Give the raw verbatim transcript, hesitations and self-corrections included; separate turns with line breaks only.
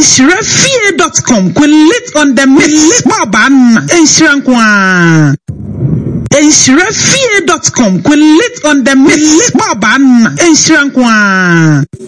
enshirafie dot com lit on the mix maban enshirankwa enshirafie dot com lit on the mix maban enshirankwa